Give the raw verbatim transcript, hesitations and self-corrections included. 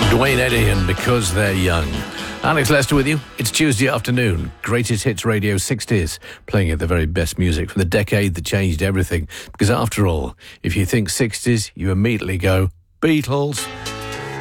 Dwayne Eddy and Because They're Young. Alex Lester with you. It's Tuesday afternoon. Greatest Hits Radio sixties, playing at the very best music from the decade that changed everything. Because after all, if you think sixties, you immediately go Beatles.